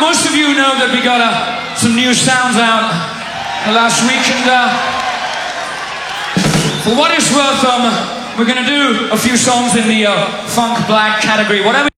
most of you know that we got some new sounds out last week, and for what it's worth, we're gonna do a few songs in the funk black category. Whatever.